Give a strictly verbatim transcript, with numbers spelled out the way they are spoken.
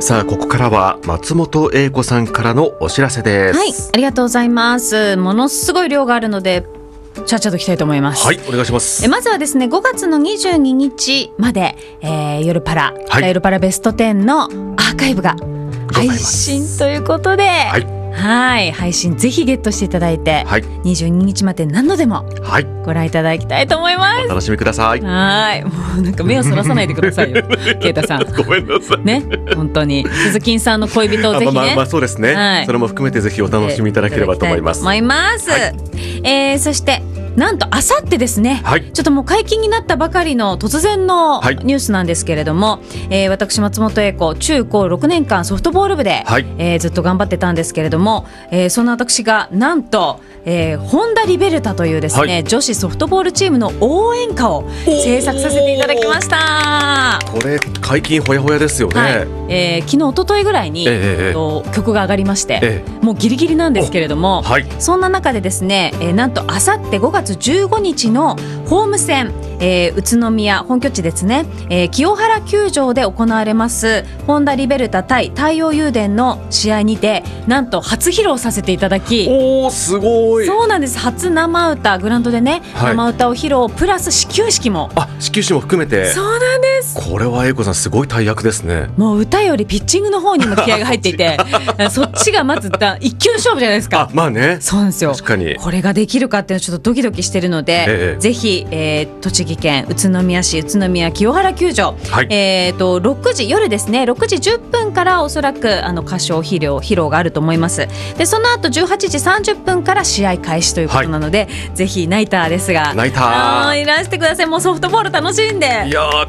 さあここからは松本英子さんからのお知らせです。 はい、ありがとうございます。ものすごい量があるのでちゃっちゃといきたいと思います。 はい、お願いします。 えまずはですね、ごがつのにじゅうににちまで、えー、夜パラ、 はい、 夜パラベストテンのアーカイブが配信ということで、はい、はい配信ぜひゲットしていただいて、はい、にじゅうににちまで何度でもご覧いただきたいと思います。 お楽しみください。 はいもうなんか目をそらさないでくださいよケイタさんごめんなさいね、本当に鈴木さんの恋人をぜひね、 まあまあまあそうですね、はい、それも含めてぜひお楽しみいただければと思います。 思います、はい、えー、そしてなんとあさってですね、はい、ちょっともう解禁になったばかりの突然のニュースなんですけれども、はい、えー、私松本英子中高ろくねんかんソフトボール部で、はい、えー、ずっと頑張ってたんですけれども、えー、そんな私がなんと、えー、ホンダリベルタというですね、はい、女子ソフトボールチームの応援歌を制作させていただきました。 これ解禁ほやほやですよね、はい、 えー、昨日一昨日ぐらいに、えー、と曲が上がりまして、えー、もうギリギリなんですけれども、はい、そんな中でですね、えー、なんとあさってごがつじゅうごにちのホーム戦、えー、宇都宮本拠地ですね、えー、清原球場で行われますホンダリベルタ対太陽誘電の試合にてなんと初披露させていただき、 おーすごい。 そうなんです、初生歌グラウンドでね、はい、生歌を披露プラス始球式も、 あ始球式も含めて。 そうなんです。 これは英子さんすごい大役ですね。 もう歌よりピッチングの方にも気合が入っていてそっちがまず一球勝負じゃないですか。 あまあね、 そうなんですよ。 確かにこれができるかっていうのちょっとドキドキしてるので、ええ、ぜひ、えー、栃木県宇都宮市宇都宮清原球場、はい、えー、とろくじ夜ですねろくじじゅっぷんからおそらくあの歌唱披露披露があると思います。でその後じゅうはちじさんじゅっぷんから試合開始ということなので、はい、ぜひナイターですがナイターいらしてください。もうソフトボール楽しんで。 いや